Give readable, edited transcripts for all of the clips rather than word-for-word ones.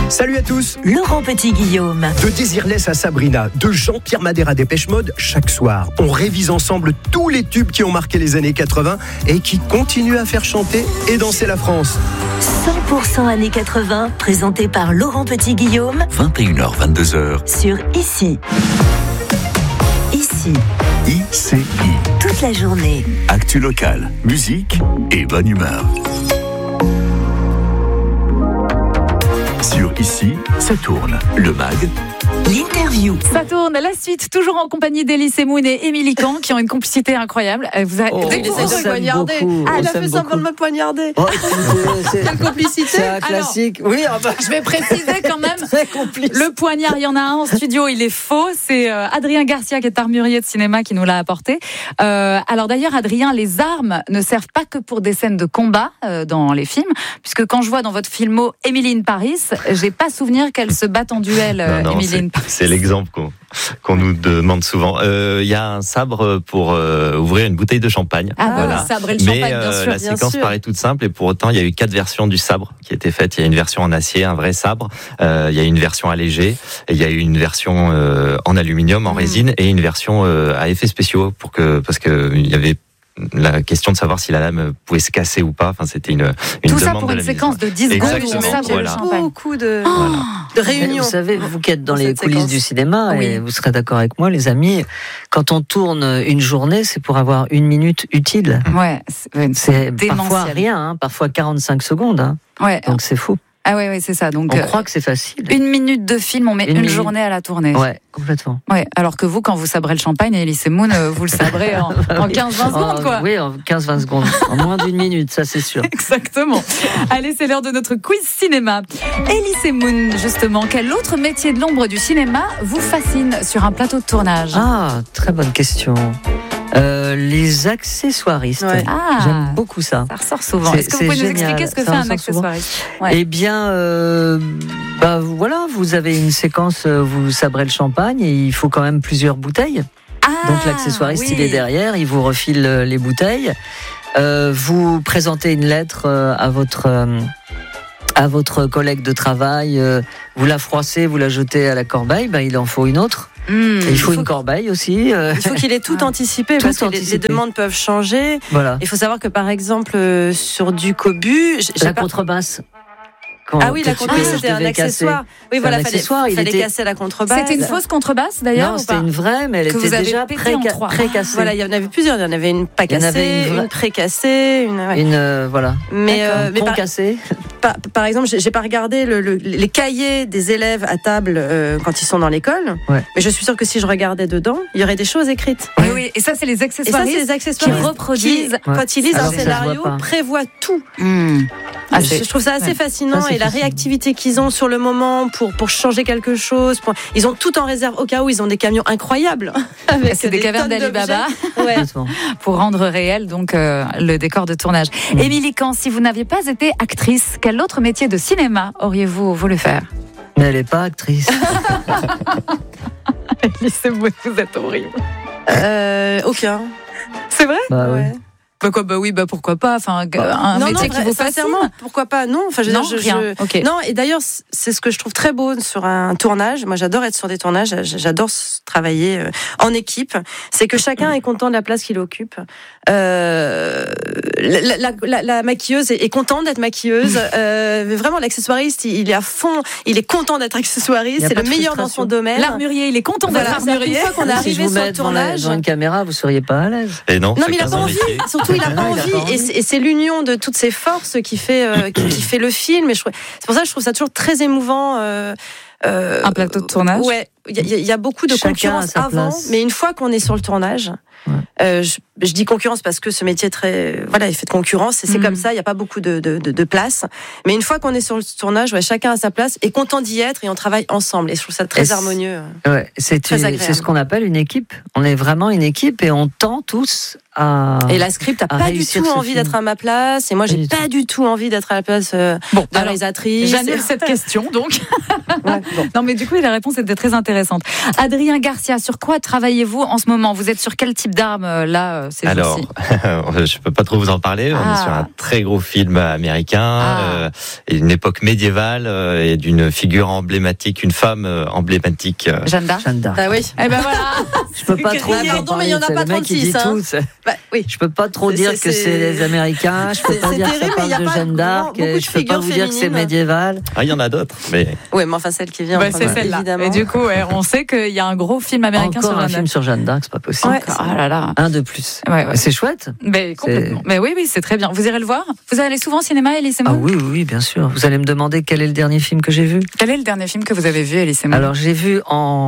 Salut à tous. Laurent Petit-Guillaume. De Désirless à Sabrina, de Jean-Pierre Madère à Dépêche Mode, chaque soir, on révise ensemble tous les tubes qui ont marqué les années 80 et qui continuent à faire chanter et danser la France. 100% années 80, présenté par Laurent Petit-Guillaume. 21h, 22h. Sur ICI. ICI. ICI. Toute la journée. Actu locale, musique et bonne humeur. Sur ICI, ça tourne. Le mag. L'interview. Ça tourne, la suite, toujours en compagnie d'Elysée Moon et Émilie Kahn, qui ont une complicité incroyable. Vous avez... Il essaie de me poignarder. Elle a fait semblant de me poignarder. Quelle complicité. C'est un classique. Oui, je vais préciser quand même. Très complice. Le poignard, il y en a un en studio, il est faux. C'est Adrien Garcia, qui est armurier de cinéma, qui nous l'a apporté. Alors d'ailleurs, Adrien, les armes ne servent pas que pour des scènes de combat dans les films, puisque quand je vois dans votre filmo Emily in Paris, j'ai pas souvenir qu'elle se batte en duel. Emily in Paris. C'est l'exemple qu'on nous demande souvent. Il y a un sabre pour ouvrir une bouteille de champagne. Le sabre et le champagne, bien sûr. La séquence paraît toute simple et pour autant, il y a eu 4 versions du sabre qui étaient faites. Il y a une version en acier, un vrai sabre. Il y a une version allégée. Et il y a eu une version en aluminium, en résine et une version à effets spéciaux parce que il y avait la question de savoir si la lame pouvait se casser ou pas. Enfin, c'était une tout demande ça pour de une la séquence de 10 secondes. Beaucoup de réunions. Vous savez, vous qui êtes dans les coulisses du cinéma, Oui. et vous serez d'accord avec moi, les amis, quand on tourne une journée, c'est pour avoir 1 minute utile. Ouais, C'est démentiel. parfois rien, parfois 45 secondes. Ouais. Donc c'est fou. Ah ouais, c'est ça. Donc On croit que c'est facile. 1 minute de film, on met une minute. journée à la tournée. Ouais, complètement. Ouais, alors que vous, quand vous sabrez le champagne, Elysée Moon, vous le sabrez en 15-20 secondes, quoi. Oui, en 15-20 secondes. En moins d'1 minute, ça c'est sûr. Exactement. Allez, c'est l'heure de notre quiz cinéma. Elysée Moon, justement, quel autre métier de l'ombre du cinéma vous fascine sur un plateau de tournage? Ah, très bonne question. Les accessoiristes. Ouais. Ah. J'aime beaucoup ça. Ça ressort souvent. C'est- Est-ce que vous pouvez c'est nous génial. expliquer ce que Ça fait un ressort souvent. accessoiriste? Ouais. Eh bien, voilà, vous avez une séquence, vous sabrez le champagne et il faut quand même plusieurs bouteilles. Donc l'accessoiriste, oui. il est derrière, il vous refile les bouteilles. Vous présentez une lettre à votre collègue de travail, vous la froissez, vous la jetez à la corbeille, il en faut une autre. Et il faut une corbeille aussi. Il faut qu'il ait tout anticipé, parce que les demandes peuvent changer. Voilà. Il faut savoir que par exemple sur du cobu, La contrebasse. Ah oui, la contrebasse, c'était un accessoire. Oui, voilà, fallait casser la contrebasse. C'était une fausse contrebasse, d'ailleurs, Non, ou c'était pas? une vraie, mais elle Que vous était avez déjà pété en 3. précassée. Voilà, il y en avait plusieurs. Il y en avait une pas Il y en avait cassée, une vraie. une précassée, ouais. Voilà. Mais Concassée. par exemple, j'ai pas regardé les cahiers des élèves à table quand ils sont dans l'école. Ouais. Mais je suis sûre que si je regardais dedans, il y aurait des choses écrites. Oui, oui. Et ça, c'est les Et ça, accessoiristes c'est les accessoires qui reproduisent. quand ils lisent Alors un que ça se scénario, voit pas. prévoient tout. Ah, Je trouve ça assez fascinant, Ça, c'est et la fascinant. réactivité qu'ils ont sur le moment pour changer quelque chose. Ils ont tout en réserve au cas où ils ont des camions incroyables. Avec C'est des cavernes tonnes d'Alibaba. d'objets. Ouais. Complètement. pour rendre réel donc le décor de tournage. Émilie Kahn, si vous n'aviez pas été actrice, quel autre métier de cinéma auriez-vous voulu faire? Mais elle n'est pas actrice. Elysée Moon, vous êtes horrible. Aucun. C'est vrai? Bah ouais. Ouais. Pourquoi pas? Enfin, un métier qui vous fascine. sincèrement, pourquoi pas? Non, enfin, je veux Non, dire, rien. Ok. Non, et d'ailleurs, c'est ce que je trouve très beau sur un tournage. Moi, j'adore être sur des tournages. J'adore travailler en équipe. C'est que chacun est content de la place qu'il occupe. La maquilleuse est contente d'être maquilleuse. Vraiment, l'accessoiriste, il est à fond. Il est content d'être Il accessoiriste. y a C'est pas le de meilleur dans frustration. son domaine. L'armurier, il est content d'être Voilà, armurier. une fois qu'on est Si je arrivé vous sur le mets tournage. devant une caméra, vous seriez pas à l'aise. Et non, Non, mais il a chacun pas son envie. métier. Surtout, il a pas Il a envie. pas envie. Et c'est l'union de toutes ces forces qui fait le film. Et c'est pour ça que je trouve ça toujours très émouvant. Un plateau de tournage. Ouais, il y a beaucoup de Chacun concurrence à sa avant, place. mais une fois qu'on est sur le tournage, je dis concurrence parce que ce métier est très, il fait de concurrence et c'est comme ça, il n'y a pas beaucoup de place. Mais une fois qu'on est sur le tournage, chacun a sa place, est content d'y être et on travaille ensemble. Et je trouve ça très harmonieux. Ouais, c'est agréable. ce qu'on appelle une équipe. On est vraiment une équipe et on tend tous à. Et la script a à pas du réussir tout ce envie film. d'être à ma place, et moi Pas j'ai du pas du tout envie d'être à la place de alors, réalisatrice. J'annule cette question, donc. Ouais, bon. Non, mais du coup, la réponse était très intéressante. intéressante. Adrien Garcia, sur quoi travaillez-vous en ce moment? Vous êtes sur quel type d'arme là ces jours-ci? Je peux pas trop vous en parler. On est sur un très gros film américain, une époque médiévale et d'une figure emblématique, une femme emblématique. Jeanne d'Arc. Ah oui. Eh ben voilà. Je peux pas trop dire. Pardon, mais il y en a pas 36. Oui. Je peux pas trop dire que c'est les Américains. Je peux pas dire que ça parle de Jeanne d'Arc. Je peux pas vous dire que c'est médiéval. Ah, il y en a d'autres, mais. Oui, mais enfin celle qui vient. C'est celle-là. Évidemment. Et du coup, on sait qu'il y a un gros film américain sur Jeanne d'Arc. Un film sur Jeanne d'Arc, c'est pas possible. Ah là là. Un de plus. Ouais. C'est chouette. Mais complètement. Mais oui, c'est très bien. Vous irez le voir? Vous allez souvent au cinéma, Elie Semoun? Ah oui, bien sûr. Vous allez me demander quel est le dernier film que j'ai vu? Quel est le dernier film que vous avez vu, Elie Semoun? Alors j'ai vu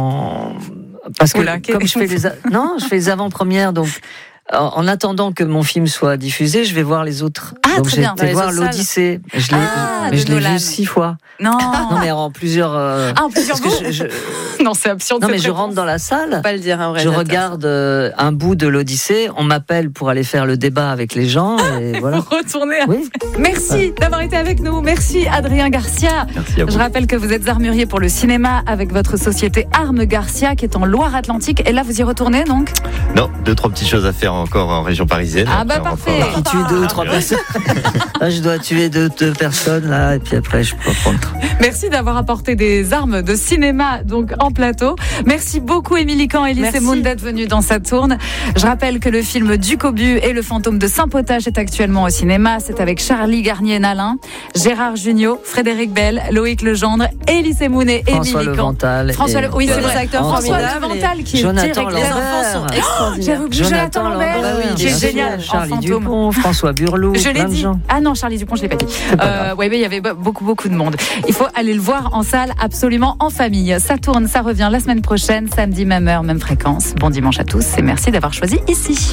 parce que comme je fais les avant-premières, donc en attendant que mon film soit diffusé, je vais voir les autres. Donc j'ai été voir l'Odyssée. Je l'ai vu 6 fois. Non, mais en plusieurs. En plusieurs bouts. Non, c'est absurde. Non, mais je rentre dans la salle. Faut pas le dire, un vrai. Je regarde un bout de l'Odyssée. On m'appelle pour aller faire le débat avec les gens. Et voilà. Retournez. Oui. Merci d'avoir été avec nous. Merci Adrien Garcia. Merci à vous. Je rappelle que vous êtes armurier pour le cinéma avec votre société Armes Garcia qui est en Loire-Atlantique. Et là, vous y retournez donc? Non, 2-3 petites choses à faire encore en région parisienne. Ah bah parfait. Qui tue 2 ou 3 personnes. Là, je dois tuer 2 personnes là, et puis après je peux prendre. Merci d'avoir apporté des armes de cinéma donc en plateau. Merci beaucoup Émilie Kahn et Elie Semoun d'être venus dans sa tourne. Je rappelle que le film Ducobu et le fantôme de Saint-Potage est actuellement au cinéma. C'est avec Charlie Garnier-Nalin, Gérard Jugnot, Frédéric Bell, Loïc Legendre, Elie Semoun et Émilie Kahn. Leventhal. Oui, c'est les acteurs formidables. Leventhal qui est Jonathan Les enfants sont extraordinaires. J'avais oublié Jonathan Lambert, qui est génial. Charlie Dupont, François Burlot. Je l'ai dit. Ah non, Charlie Dupont, je l'ai pas dit. Mais il y avait beaucoup de monde. Il faut aller le voir en salle, absolument en famille. Ça tourne, ça revient la semaine prochaine, samedi, même heure, même fréquence. Bon dimanche à tous et merci d'avoir choisi ici.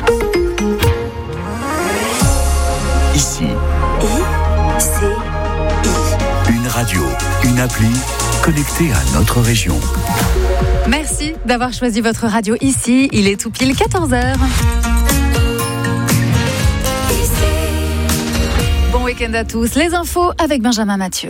Ici. Une radio, une appli connectée à notre région. Merci d'avoir choisi votre radio ici. Il est tout pile 14h. Bon week-end à tous. Les infos avec Benjamin Mathieu.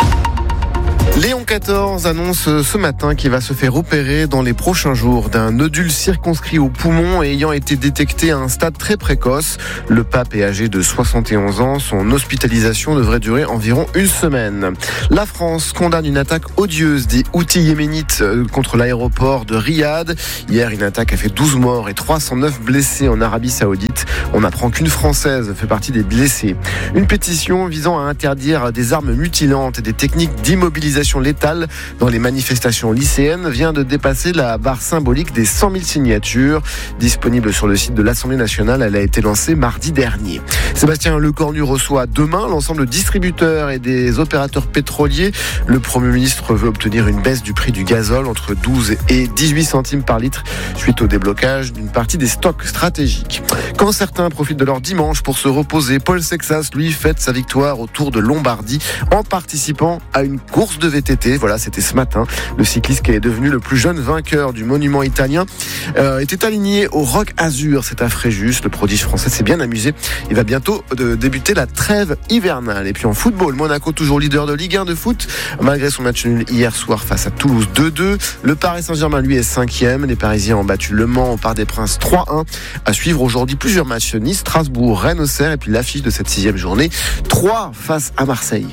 Léon XIV annonce ce matin qu'il va se faire opérer dans les prochains jours d'un nodule circonscrit au poumon et ayant été détecté à un stade très précoce. Le pape est âgé de 71 ans. Son hospitalisation devrait durer environ 1 semaine. La France condamne une attaque odieuse des Houthis yéménites contre l'aéroport de Riyad. Hier, une attaque a fait 12 morts et 309 blessés en Arabie Saoudite. On apprend qu'une Française fait partie des blessés. Une pétition visant à interdire des armes mutilantes et des techniques d'immobilisation létale dans les manifestations lycéennes vient de dépasser la barre symbolique des 100 000 signatures. Disponible sur le site de l'Assemblée nationale, elle a été lancée mardi dernier. Sébastien Lecornu reçoit demain l'ensemble des distributeurs et des opérateurs pétroliers. Le Premier ministre veut obtenir une baisse du prix du gazole entre 12 et 18 centimes par litre suite au déblocage d'une partie des stocks stratégiques. Quand certains profitent de leur dimanche pour se reposer, Paul Sexas, lui, fête sa victoire au Tour de Lombardie en participant à une course de VTT. Voilà, c'était ce matin. Le cycliste qui est devenu le plus jeune vainqueur du monument italien était aligné au Roc Azur. C'est à Fréjus. Le prodige français s'est bien amusé. Il va bientôt débuter la trêve hivernale. Et puis en football, Monaco toujours leader de Ligue 1 de foot. Malgré son match nul hier soir face à Toulouse 2-2. Le Paris Saint-Germain, lui, est 5e. Les Parisiens ont battu Le Mans au Parc des Princes 3-1. À suivre aujourd'hui plusieurs matchs. Nice, Strasbourg, Rennes, Auxerre. Et puis l'affiche de cette 6e journée. 3 face à Marseille.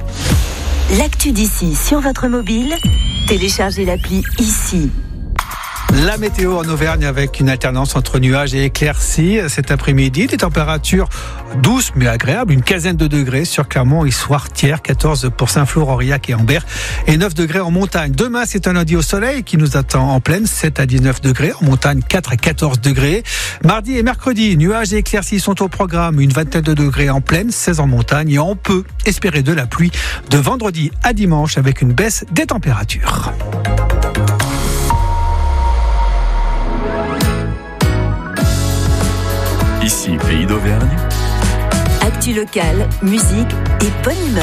L'actu d'ici sur votre mobile, téléchargez l'appli ici. La météo en Auvergne avec une alternance entre nuages et éclaircies cet après-midi. Des températures douces mais agréables, une quinzaine de degrés sur Clermont et Soirtières, 14 pour Saint-Flour, Aurillac et Ambert et 9 degrés en montagne. Demain, c'est un lundi au soleil qui nous attend en plaine, 7 à 19 degrés, en montagne 4 à 14 degrés. Mardi et mercredi, nuages et éclaircies sont au programme, une vingtaine de degrés en plaine, 16 en montagne et on peut espérer de la pluie de vendredi à dimanche avec une baisse des températures. Ici, Pays d'Auvergne. Actu locale, musique et bonne humeur.